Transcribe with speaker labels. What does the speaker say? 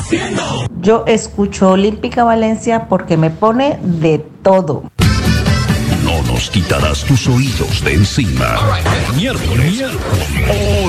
Speaker 1: Yo escucho Olímpica Valencia porque me pone de todo.
Speaker 2: No nos quitarás tus oídos de encima. Miércoles.